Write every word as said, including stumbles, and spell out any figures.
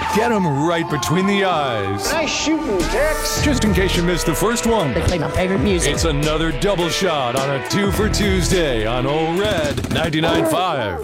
Get him right between the eyes. Nice shooting, Tex. Just in case you missed the first one. They play my favorite music. It's another double shot on a Two for Tuesday on Old Red ninety-nine point five.